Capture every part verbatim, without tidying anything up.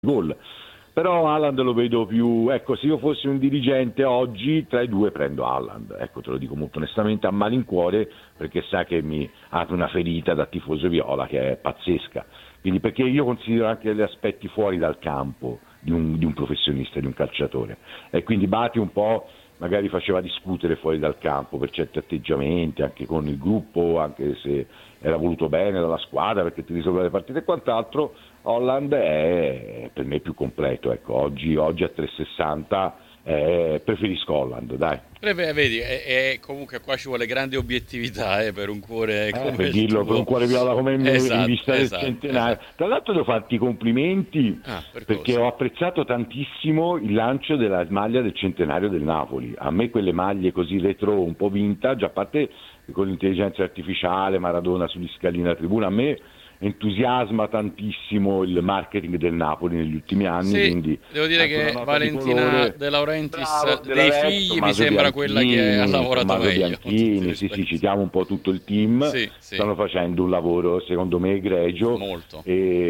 gol. Però Haaland lo vedo più, ecco, se io fossi un dirigente oggi tra i due prendo Haaland, ecco, te lo dico molto onestamente a malincuore, perché sa che mi apre una ferita da tifoso viola che è pazzesca. Quindi perché io considero anche gli aspetti fuori dal campo di un, di un professionista, di un calciatore, e quindi Bati un po' magari faceva discutere fuori dal campo per certi atteggiamenti, anche con il gruppo, anche se era voluto bene dalla squadra perché ti risolveva le partite e quant'altro. Holland è per me più completo, ecco, oggi, oggi a trecentosessanta eh, preferisco Holland, dai. Preve- Vedi, è, è- comunque qua ci vuole grande obiettività eh, per un cuore Eh, come per il dirlo, per un tuo. cuore viola come me in Esatto, vista del esatto, centenario. esatto. Tra l'altro devo farti i complimenti Ah, per perché cosa? ho apprezzato tantissimo il lancio della maglia del centenario del Napoli. A me quelle maglie così retro, un po' vintage, a parte con l'intelligenza artificiale, Maradona sugli scalini della tribuna, a me entusiasma tantissimo il marketing del Napoli negli ultimi anni, Sì, quindi devo dire anche una che nota di Valentina colore. De Laurentiis Bravo, della dei Rex, figli mi Tommaso sembra quella che ha Bianchini, lavorato Tommaso meglio, con tutti i Bianchini, sì sì, rispetti. citiamo un po' tutto il team, Sì, sì, stanno facendo un lavoro secondo me egregio molto.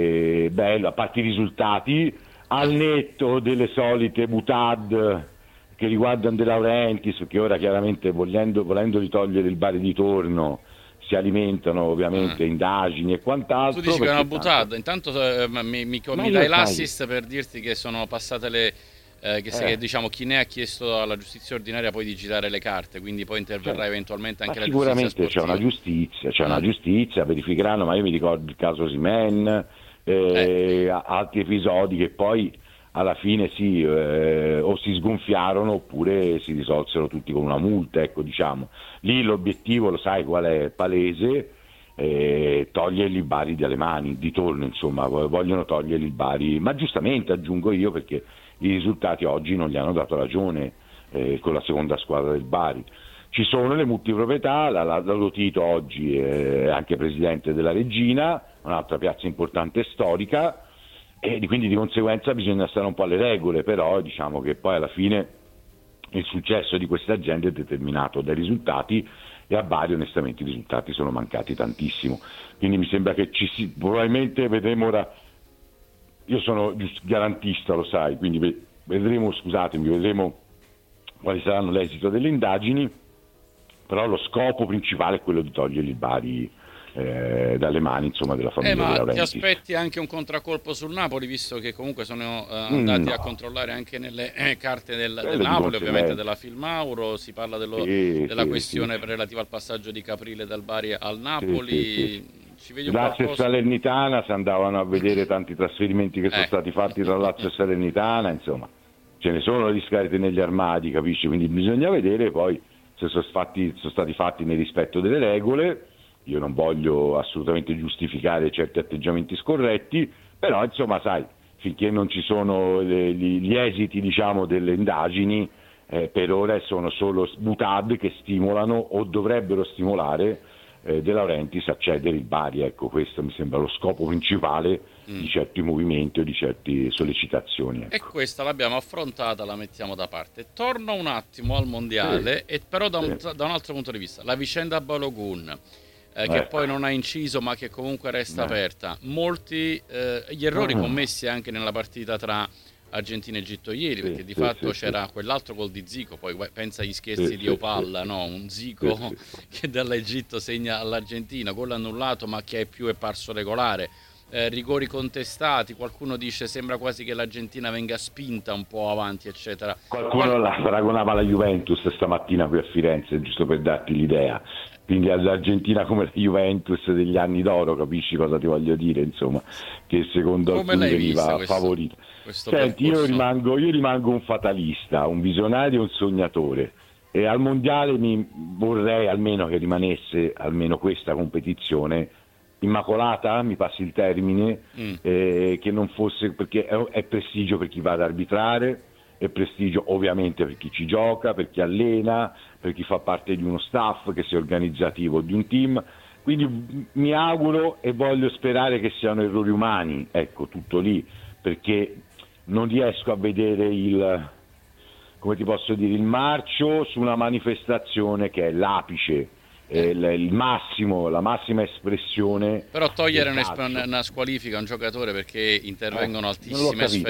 e bello, a parte i risultati, al netto delle solite butad che riguardano De Laurentiis, perché ora chiaramente volendo, volendo togliere il bar di torno si alimentano Ah. ovviamente indagini e Tu quant'altro, dici che è una perché tanto... buttata, intanto eh, ma mi, mi- Ma mi io dai sai, l'assist per dirti che sono passate le... eh, che, se, che eh, diciamo chi ne ha chiesto alla giustizia ordinaria poi di girare le carte, quindi poi cioè, interverrà eventualmente ma anche la giustizia sicuramente c'è una sportiva. giustizia, c'è Mm. una giustizia, verificheranno, ma io mi ricordo il caso Simen, Eh, eh, altri episodi che poi alla fine sì, eh, o si sgonfiarono oppure si risolsero tutti con una multa, ecco, diciamo. Lì l'obiettivo, lo sai qual è, palese, eh, togliergli i Bari dalle mani, di torno insomma, vogliono togliergli il Bari, ma giustamente aggiungo io perché i risultati oggi non gli hanno dato ragione eh, con la seconda squadra del Bari. Ci sono le multiproprietà, la, la, la Lotito oggi è anche presidente della Regina, un'altra piazza importante e storica, e di- quindi di conseguenza bisogna stare un po' alle regole, però diciamo che poi alla fine il successo di queste aziende è determinato dai risultati e a Bari onestamente i risultati sono mancati tantissimo, quindi mi sembra che ci si, probabilmente vedremo ora, io sono giust- garantista lo sai, quindi ve- vedremo, scusatemi, vedremo quali saranno l'esito delle indagini, però lo scopo principale è quello di togliergli il Bari eh, dalle mani insomma, della eh, famiglia De ma ti Laurentiis. aspetti anche un contraccolpo sul Napoli, visto che comunque sono eh, Mm, andati a no, controllare anche nelle eh, carte del, del quello di Napoli, ovviamente conseguenza. della Filmauro, si parla dello- Sì, della sì, sì, questione relativa al passaggio di Caprile dal Bari al sì, sì, sì. Napoli. Ci vedi un Lazio e qualcosa? Salernitana si andavano a vedere tanti trasferimenti che sono Eh. stati fatti tra Lazio e Salernitana, insomma, ce ne sono di scariche negli armadi, capisci? Quindi bisogna vedere poi se sono, fatti, sono stati fatti nel rispetto delle regole. Io non voglio assolutamente giustificare certi atteggiamenti scorretti, però insomma, sai, finché non ci sono le- gli, gli esiti, diciamo, delle indagini, eh, per ora sono solo butad che stimolano o dovrebbero stimolare eh, De Laurentiis a cedere il Bari, ecco, questo mi sembra lo scopo principale di Mm. certi movimenti o di certe sollecitazioni, E ecco. questa l'abbiamo affrontata, la mettiamo da parte. Torno un attimo al Sì, mondiale, e però da un, sì, da un altro punto di vista. La vicenda Balogun, eh, che ecco, poi non ha inciso ma che comunque resta eh. aperta. Molti eh, gli errori Ah, commessi anche nella partita tra Argentina e Egitto ieri, sì, perché di sì, fatto sì, sì, c'era quell'altro gol di Zico, poi guai- pensa agli sì, scherzi di sì, sì, Opalla, sì, no? Un sì, Zico sì. che dall'Egitto segna all'Argentina, gol annullato ma che più è parso regolare. Eh, rigori contestati, qualcuno dice sembra quasi che l'Argentina venga spinta un po' avanti, eccetera. Qual- Qualcuno la paragonava alla Juventus stamattina qui a Firenze, giusto per darti l'idea. Quindi all'Argentina come la Juventus degli anni d'oro, capisci cosa ti voglio dire, insomma, che secondo Come alcuni l'hai vista veniva questo, favorita. questo Senti, io percorso? rimango, io rimango un fatalista, un visionario e un sognatore. E al mondiale mi vorrei almeno che rimanesse almeno questa competizione immacolata, mi passi il termine, Mm. eh, che non fosse, perché è, è prestigio per chi va ad arbitrare, è prestigio ovviamente per chi ci gioca, per chi allena, per chi fa parte di uno staff che sia organizzativo di un team. Quindi m- mi auguro e voglio sperare che siano errori umani, ecco, tutto lì, perché non riesco a vedere il, come ti posso dire, il marcio su una manifestazione che è l'apice eh, il, il massimo, la massima espressione. Però togliere una, una squalifica a un giocatore perché intervengono eh, altissime sfere